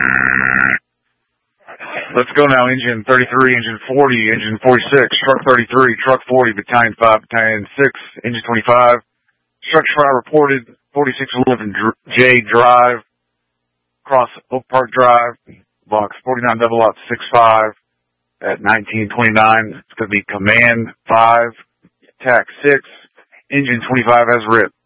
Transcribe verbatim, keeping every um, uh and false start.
Let's go now. Engine thirty-three, engine forty, engine forty-six, truck thirty-three, truck forty, battalion five, battalion six, engine twenty-five. Structure fire reported, forty-six eleven J Drive, across Oak Park Drive, box forty-nine double out six five at nineteen twenty-nine. It's going to be command five, tac six, engine twenty-five as writ.